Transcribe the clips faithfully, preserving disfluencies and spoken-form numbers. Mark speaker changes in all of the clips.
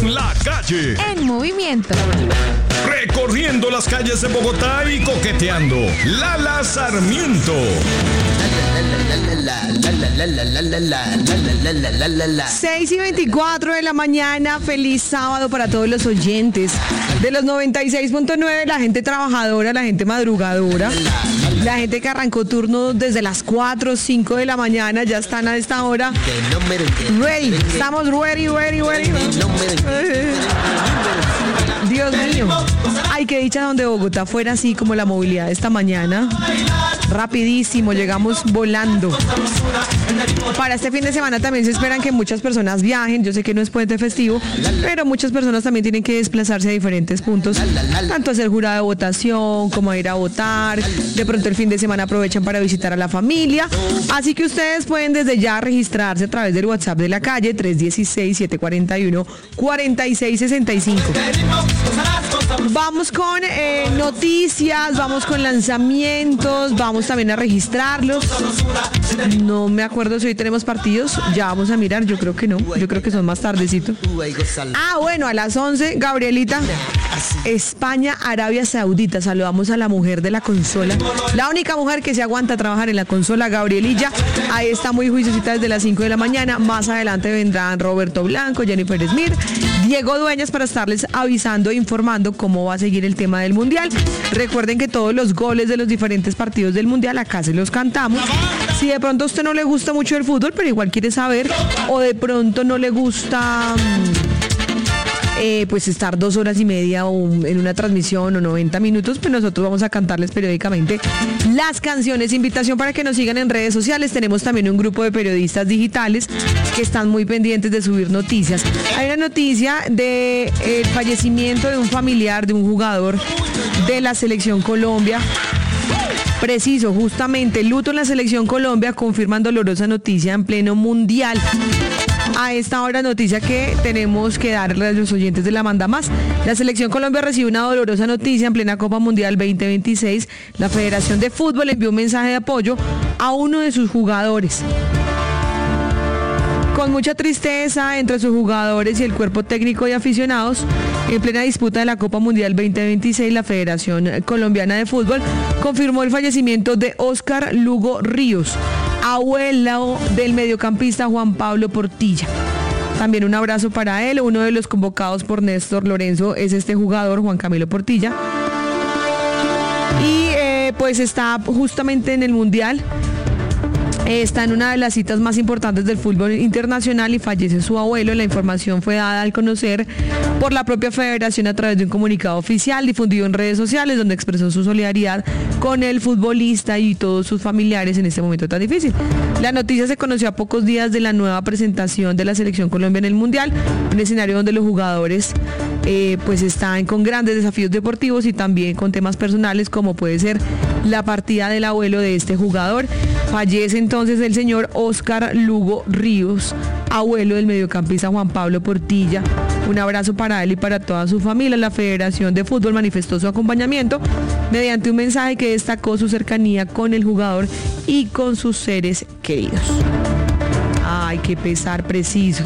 Speaker 1: La Calle.
Speaker 2: En movimiento.
Speaker 1: Recorriendo las calles de Bogotá y coqueteando. Lala Sarmiento.
Speaker 3: seis y veinticuatro de la mañana, feliz sábado para todos los oyentes de los noventa y seis punto nueve, la gente trabajadora, la gente madrugadora, la gente que arrancó turno desde las cuatro o cinco de la mañana, ya están a esta hora ready, estamos ready, ready, ready. Dios mío, ay, qué dicha donde Bogotá fuera así como la movilidad de esta mañana, rapidísimo, llegamos volando. Para este fin de semana también se esperan que muchas personas viajen, yo sé que no es puente festivo, pero muchas personas también tienen que desplazarse a diferentes puntos, tanto a hacer jurado de votación como a ir a votar, de pronto el fin de semana aprovechan para visitar a la familia, así que ustedes pueden desde ya registrarse a través del WhatsApp de La Calle tres uno seis, siete cuatro uno, cuatro seis seis cinco. Vamos con eh, noticias, vamos con lanzamientos, vamos también a registrarlos. No me acuerdo si hoy tenemos partidos, ya vamos a mirar, yo creo que no, yo creo que son más tardecito. Ah, bueno, a las once, Gabrielita, España, Arabia Saudita, saludamos a la mujer de la consola, la única mujer que se aguanta a trabajar en la consola, Gabrielilla, ahí está muy juiciosita desde las cinco de la mañana, más adelante vendrán Roberto Blanco, Jennifer Smith, Diego Dueñas para estarles avisando e informando cómo va a seguir el tema del Mundial. Recuerden que todos los goles de los diferentes partidos del Mundial acá se los cantamos. Si de pronto a usted no le gusta mucho el fútbol, pero igual quiere saber, o de pronto no le gusta eh, pues estar dos horas y media o en una transmisión o noventa minutos, pues nosotros vamos a cantarles periódicamente las canciones. Invitación para que nos sigan en redes sociales. Tenemos también un grupo de periodistas digitales que están muy pendientes de subir noticias. Hay una noticia de el fallecimiento de un familiar de un jugador de la Selección Colombia. Preciso, justamente, luto en la Selección Colombia, confirman dolorosa noticia en pleno Mundial. A esta hora, noticia que tenemos que darle a los oyentes de La Manda Más. La Selección Colombia recibe una dolorosa noticia en plena Copa Mundial veinte veintiséis. La Federación de Fútbol envió un mensaje de apoyo a uno de sus jugadores. Con mucha tristeza entre sus jugadores y el cuerpo técnico y aficionados, en plena disputa de la Copa Mundial veinte veintiséis, la Federación Colombiana de Fútbol confirmó el fallecimiento de Óscar Lugo Ríos, abuelo del mediocampista Juan Pablo Portilla. También un abrazo para él. Uno de los convocados por Néstor Lorenzo es este jugador, Juan Camilo Portilla. Y eh, pues está justamente en el Mundial. Está en una de las citas más importantes del fútbol internacional y fallece su abuelo. La información fue dada al conocer por la propia federación a través de un comunicado oficial difundido en redes sociales, donde expresó su solidaridad con el futbolista y todos sus familiares en este momento tan difícil. La noticia se conoció a pocos días de la nueva presentación de la Selección Colombia en el Mundial, un escenario donde los jugadores eh, pues están con grandes desafíos deportivos y también con temas personales, como puede ser la partida del abuelo de este jugador. Fallece entonces el señor Óscar Lugo Ríos, abuelo del mediocampista Juan Pablo Portilla. Un abrazo para él y para toda su familia. La Federación de Fútbol manifestó su acompañamiento mediante un mensaje que destacó su cercanía con el jugador y con sus seres queridos. Ay, qué pesar, preciso.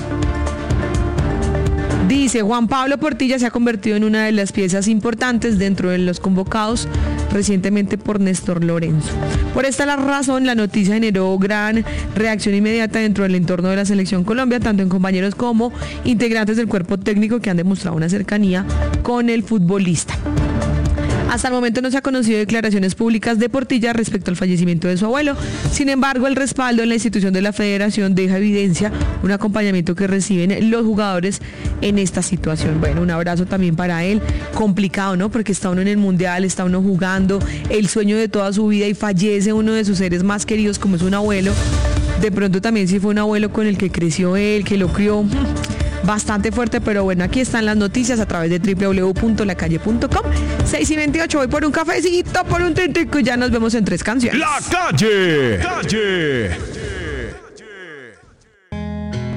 Speaker 3: Dice, Juan Pablo Portilla se ha convertido en una de las piezas importantes dentro de los convocados recientemente por Néstor Lorenzo. Por esta la razón, la noticia generó gran reacción inmediata dentro del entorno de la Selección Colombia, tanto en compañeros como integrantes del cuerpo técnico que han demostrado una cercanía con el futbolista. Hasta el momento no se ha conocido declaraciones públicas de Portilla respecto al fallecimiento de su abuelo. Sin embargo, el respaldo en la institución de la Federación deja evidencia un acompañamiento que reciben los jugadores en esta situación. Bueno, un abrazo también para él. Complicado, ¿no? Porque está uno en el Mundial, está uno jugando, el sueño de toda su vida, y fallece uno de sus seres más queridos, como es un abuelo. De pronto también si fue un abuelo con el que creció él, que lo crió. Bastante fuerte, pero bueno, aquí están las noticias a través de doble u doble u doble u punto la calle punto com. seis y veintiocho, voy por un cafecito, por un tintico y ya nos vemos en tres canciones.
Speaker 1: La Calle. Calle.